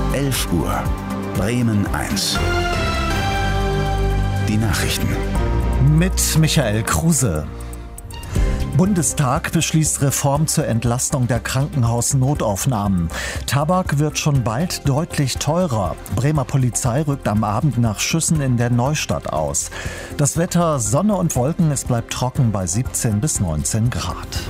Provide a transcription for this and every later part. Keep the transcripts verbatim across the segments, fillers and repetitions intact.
elf Uhr. Bremen eins. Die Nachrichten. Mit Michael Kruse. Bundestag beschließt Reform zur Entlastung der Krankenhausnotaufnahmen. Tabak wird schon bald deutlich teurer. Bremer Polizei rückt am Abend nach Schüssen in der Neustadt aus. Das Wetter: Sonne und Wolken, es bleibt trocken bei siebzehn bis neunzehn Grad.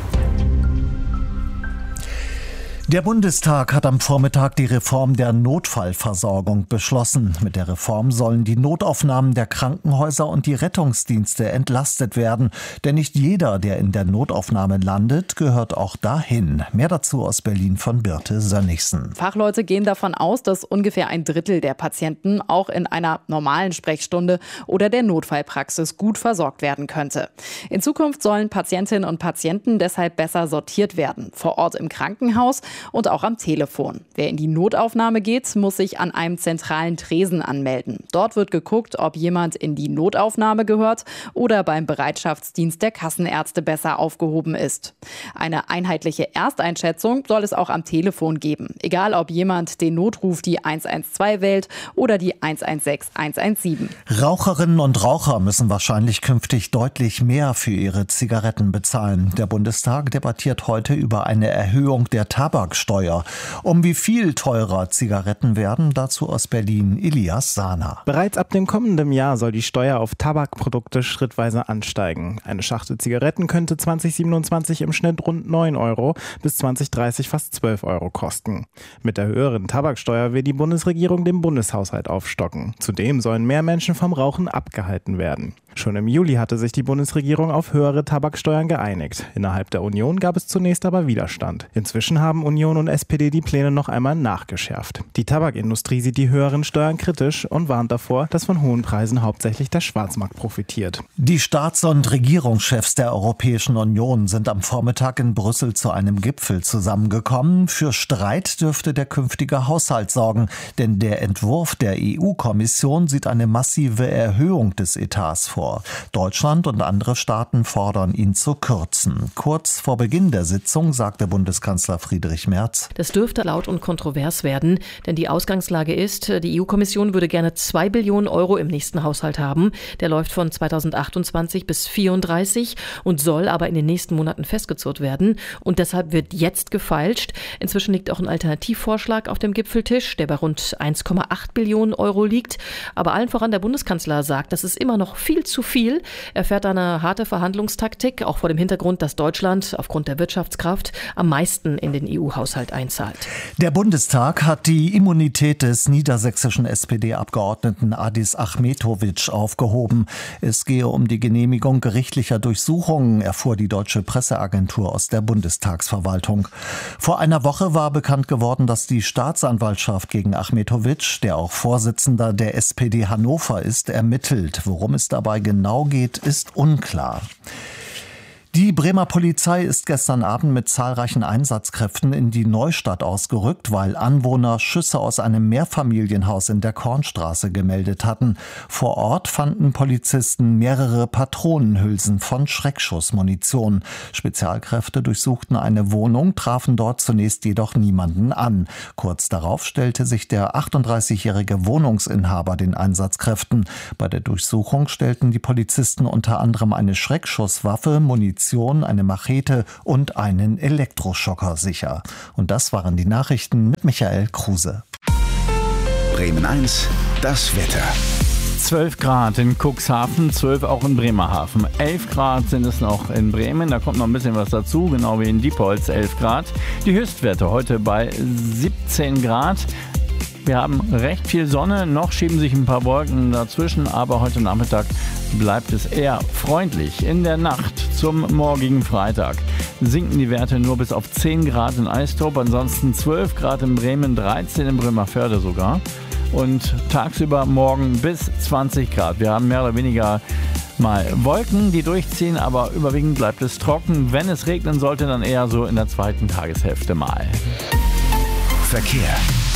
Der Bundestag hat am Vormittag die Reform der Notfallversorgung beschlossen. Mit der Reform sollen die Notaufnahmen der Krankenhäuser und die Rettungsdienste entlastet werden. Denn nicht jeder, der in der Notaufnahme landet, gehört auch dahin. Mehr dazu aus Berlin von Birte Sönnigsen. Fachleute gehen davon aus, dass ungefähr ein Drittel der Patienten auch in einer normalen Sprechstunde oder der Notfallpraxis gut versorgt werden könnte. In Zukunft sollen Patientinnen und Patienten deshalb besser sortiert werden. Vor Ort im Krankenhaus und auch am Telefon. Wer in die Notaufnahme geht, muss sich an einem zentralen Tresen anmelden. Dort wird geguckt, ob jemand in die Notaufnahme gehört oder beim Bereitschaftsdienst der Kassenärzte besser aufgehoben ist. Eine einheitliche Ersteinschätzung soll es auch am Telefon geben. Egal, ob jemand den Notruf die eins eins zwei wählt oder die eins eins sechs eins eins sieben. Raucherinnen und Raucher müssen wahrscheinlich künftig deutlich mehr für ihre Zigaretten bezahlen. Der Bundestag debattiert heute über eine Erhöhung der Tabak Steuer. Um wie viel teurer Zigaretten werden, dazu aus Berlin Elias Sahner. Bereits ab dem kommenden Jahr soll die Steuer auf Tabakprodukte schrittweise ansteigen. Eine Schachtel Zigaretten könnte zwanzig siebenundzwanzig im Schnitt rund neun Euro, bis zwanzig dreißig fast zwölf Euro kosten. Mit der höheren Tabaksteuer will die Bundesregierung den Bundeshaushalt aufstocken. Zudem sollen mehr Menschen vom Rauchen abgehalten werden. Schon im Juli hatte sich die Bundesregierung auf höhere Tabaksteuern geeinigt. Innerhalb der Union gab es zunächst aber Widerstand. Inzwischen haben Union und S P D die Pläne noch einmal nachgeschärft. Die Tabakindustrie sieht die höheren Steuern kritisch und warnt davor, dass von hohen Preisen hauptsächlich der Schwarzmarkt profitiert. Die Staats- und Regierungschefs der Europäischen Union sind am Vormittag in Brüssel zu einem Gipfel zusammengekommen. Für Streit dürfte der künftige Haushalt sorgen, denn der Entwurf der E U-Kommission sieht eine massive Erhöhung des Etats vor. Deutschland und andere Staaten fordern, ihn zu kürzen. Kurz vor Beginn der Sitzung sagte Bundeskanzler Friedrich Merz: Das dürfte laut und kontrovers werden, denn die Ausgangslage ist, die E U-Kommission würde gerne zwei Billionen Euro im nächsten Haushalt haben. Der läuft von zweitausendachtundzwanzig bis vierunddreißig und soll aber in den nächsten Monaten festgezurrt werden. Und deshalb wird jetzt gefeilscht. Inzwischen liegt auch ein Alternativvorschlag auf dem Gipfeltisch, der bei rund eins Komma acht Billionen Euro liegt. Aber allen voran der Bundeskanzler sagt, das ist immer noch viel zu viel. Er fährt eine harte Verhandlungstaktik, auch vor dem Hintergrund, dass Deutschland aufgrund der Wirtschaftskraft am meisten in den E U-Haushalt einzahlt. Der Bundestag hat die Immunität des niedersächsischen S P D-Abgeordneten Adis Achmetović aufgehoben. Es gehe um die Genehmigung gerichtlicher Durchsuchungen, erfuhr die deutsche Presseagentur aus der Bundestagsverwaltung. Vor einer Woche war bekannt geworden, dass die Staatsanwaltschaft gegen Achmetović, der auch Vorsitzender der S P D Hannover ist, ermittelt. Worum es dabei genau geht, ist unklar. Die Bremer Polizei ist gestern Abend mit zahlreichen Einsatzkräften in die Neustadt ausgerückt, weil Anwohner Schüsse aus einem Mehrfamilienhaus in der Kornstraße gemeldet hatten. Vor Ort fanden Polizisten mehrere Patronenhülsen von Schreckschussmunition. Spezialkräfte durchsuchten eine Wohnung, trafen dort zunächst jedoch niemanden an. Kurz darauf stellte sich der achtunddreißigjährige Wohnungsinhaber den Einsatzkräften. Bei der Durchsuchung stellten die Polizisten unter anderem eine Schreckschusswaffe, Munition, eine Machete und einen Elektroschocker sicher. Und das waren die Nachrichten mit Michael Kruse. Bremen eins, das Wetter. zwölf Grad in Cuxhaven, zwölf auch in Bremerhaven. elf Grad sind es noch in Bremen, da kommt noch ein bisschen was dazu, genau wie in Diepholz, elf Grad. Die Höchstwerte heute bei siebzehn Grad. Wir haben recht viel Sonne, noch schieben sich ein paar Wolken dazwischen, aber heute Nachmittag bleibt es eher freundlich. In der Nacht zum morgigen Freitag sinken die Werte nur bis auf zehn Grad in Eistrup, ansonsten zwölf Grad in Bremen, dreizehn in Bremerförde sogar. Und tagsüber morgen bis zwanzig Grad. Wir haben mehr oder weniger mal Wolken, die durchziehen, aber überwiegend bleibt es trocken. Wenn es regnen sollte, dann eher so in der zweiten Tageshälfte mal. Verkehr.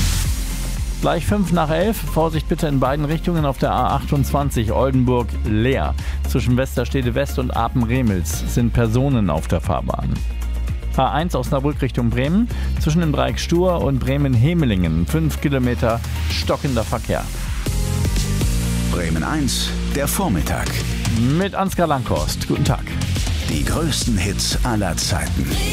Gleich fünf nach elf. Vorsicht bitte in beiden Richtungen auf der A achtundzwanzig Oldenburg leer. Zwischen Westerstede West und Apen-Remels sind Personen auf der Fahrbahn. A eins Osnabrück Richtung Bremen, zwischen dem Dreieck Stur und Bremen-Hemelingen, fünf Kilometer stockender Verkehr. Bremen eins, der Vormittag. Mit Ansgar Langhorst. Guten Tag. Die größten Hits aller Zeiten.